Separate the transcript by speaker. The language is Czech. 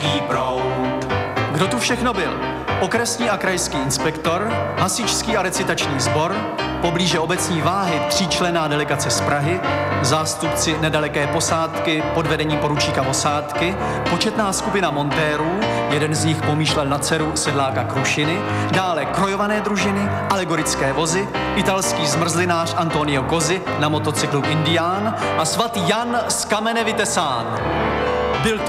Speaker 1: Pražský proud.
Speaker 2: Kdo tu všechno byl? Okresní a krajský inspektor, hasičský a recitační sbor, poblíže obecní váhy tříčlenná delegace z Prahy, zástupci nedaleké posádky pod vedením poručíka Osádky, početná skupina montérů, jeden z nich pomýšlel na dceru sedláka Krušiny, dále krojované družiny, alegorické vozy, italský zmrzlinář Antonio Cosi na motocyklu Indián a svatý Jan z kamene vytesán.